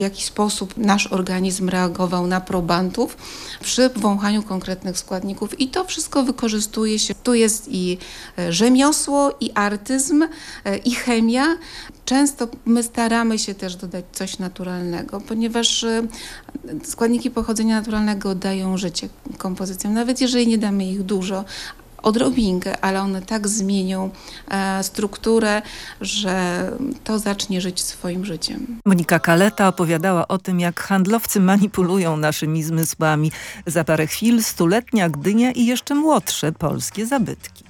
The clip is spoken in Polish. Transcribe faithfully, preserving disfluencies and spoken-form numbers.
w jaki sposób nasz organizm reagował na probantów przy wąchaniu konkretnych składników i to wszystko wykorzystuje się. Tu jest i rzemiosło, i artyzm, i chemia. Często my staramy się też dodać coś naturalnego, ponieważ składniki pochodzenia naturalnego dają życie kompozycjom, nawet jeżeli nie damy ich dużo, odrobinkę, ale one tak zmienią e, strukturę, że to zacznie żyć swoim życiem. Monika Kaleta opowiadała o tym, jak handlowcy manipulują naszymi zmysłami. Za parę chwil stuletnia Gdynia i jeszcze młodsze polskie zabytki.